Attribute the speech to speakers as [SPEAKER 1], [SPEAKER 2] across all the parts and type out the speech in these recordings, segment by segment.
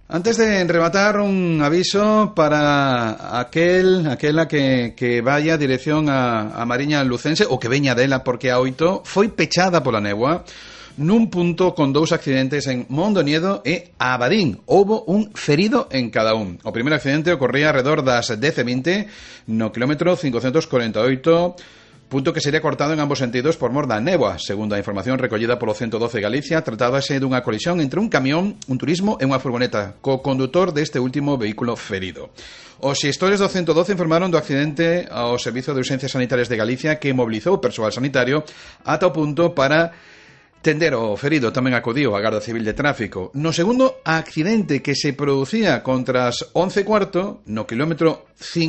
[SPEAKER 1] Antes de rematar, un aviso para aquela que vaya dirección a Mariña Lucense ou que veña dela, porque a Oito foi pechada pola néboa nun punto con 2 accidentes en Mondoñedo e Abadín. Houbo un ferido en cada un. O primeiro accidente ocorría alrededor das 10:20 no quilómetro 548, punto que sería cortado en ambos sentidos por mor da néboa. Segundo a información recollida polo 112 Galicia, tratábase dunha colisión entre un camión, un turismo e unha furgoneta, co condutor deste último vehículo ferido. Os xestores do 112 informaron do accidente ao Servizo de Urxencias Sanitarias de Galicia, que mobilizou persoal sanitario ata o punto para tender o ferido. Tamén acudiu a Garda Civil de Tráfico. No segundo accidente, que se producía contra as 11:15 no quilómetro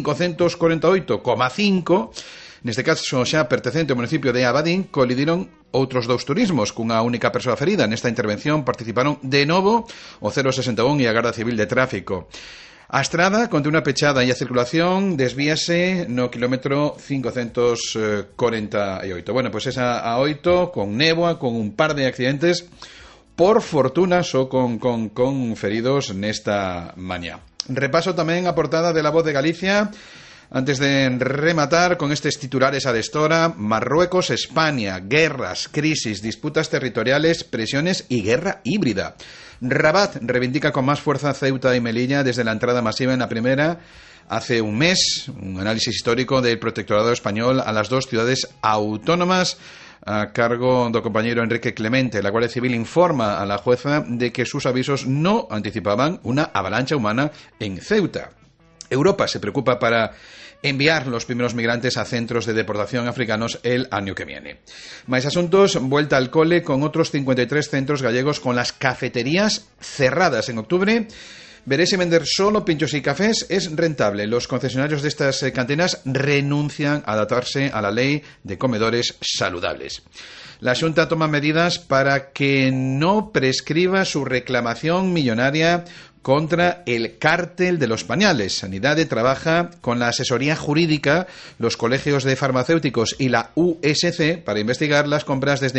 [SPEAKER 1] 548,5, neste caso xa pertencente ao municipio de Abadín, colidiron outros 2 turismos cunha única persoa ferida. Nesta intervención participaron de novo o 061 e a Garda Civil de Tráfico. A estrada conté unha pechada e a circulación desvíase no quilómetro 548. Bueno, pois esa a 8 con néboa, con un par de accidentes, por fortuna só con feridos nesta mañá. Repaso tamén a portada de La Voz de Galicia antes de rematar con estes titulares adestora: Marruecos, España, guerras, crisis, disputas territoriales, presiones y guerra híbrida. Rabat reivindica con más fuerza Ceuta y Melilla desde la entrada masiva en la primera hace un mes. Un análisis histórico del protectorado español a las 2 ciudades autónomas, a cargo do compañero Enrique Clemente. La Guardia Civil informa a la jueza de que sus avisos no anticipaban una avalancha humana en Ceuta. Europa se preocupa para enviar los primeros migrantes a centros de deportación africanos el año que viene. Más asuntos: vuelta al cole con otros 53 centros gallegos con las cafeterías cerradas en octubre. Veré si vender solo pinchos y cafés es rentable. Los concesionarios de estas cantinas renuncian a adaptarse a la ley de comedores saludables. La Xunta toma medidas para que no prescriba su reclamación millonaria contra el cártel de los pañales. Sanidade trabaja con la asesoría jurídica, los colegios de farmacéuticos y la USC para investigar las compras desde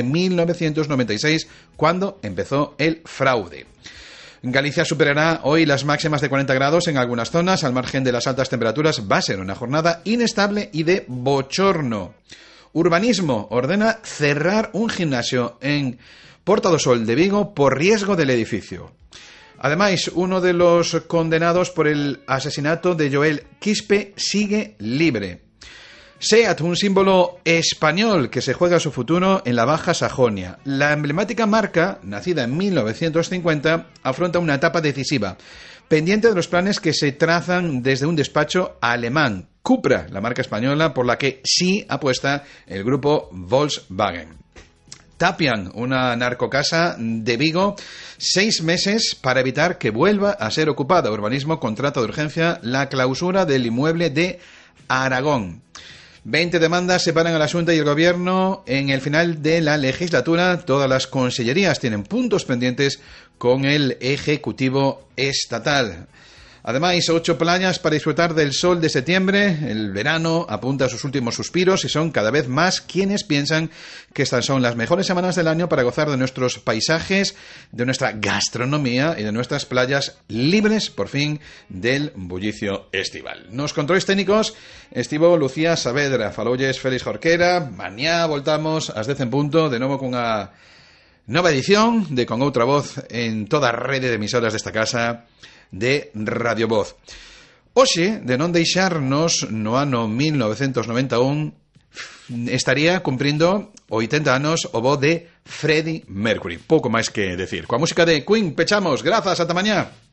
[SPEAKER 1] 1996, cuando empezó el fraude. Galicia superará hoy las máximas de 40 grados en algunas zonas. Al margen de las altas temperaturas, va a ser una jornada inestable y de bochorno. Urbanismo ordena cerrar un gimnasio en Porta do Sol de Vigo por riesgo del edificio. Además, uno de los condenados por el asesinato de Joel Quispe sigue libre. SEAT, un símbolo español que se juega su futuro en la Baja Sajonia. La emblemática marca, nacida en 1950, afronta una etapa decisiva, pendiente de los planes que se trazan desde un despacho alemán. Cupra, la marca española por la que sí apuesta el grupo Volkswagen. Tapian, una narcocasa de Vigo, 6 meses para evitar que vuelva a ser ocupada. Urbanismo contrata de urgencia la clausura del inmueble de Aragón. 20 demandas separan a la Xunta y el Gobierno en el final de la legislatura. Todas las consellerías tienen puntos pendientes con el Ejecutivo estatal. Además, 8 playas para disfrutar del sol de septiembre. El verano apunta a sus últimos suspiros y son cada vez más quienes piensan que estas son las mejores semanas del año para gozar de nuestros paisajes, de nuestra gastronomía y de nuestras playas libres, por fin, del bullicio estival. Nos controles técnicos estivo Lucía Saavedra, falolles Félix Jorquera. Mañá voltamos ás 10 en punto, de novo cunha nova edición de Con Outra Voz en toda a rede de emisoras desta casa de Radio Voz. Hoxe, de non deixarnos, no ano 1991 estaría cumprindo 80 anos o voz de Freddie Mercury. Pouco máis que decir. Coa música de Queen pechamos. Grazas, ata mañá.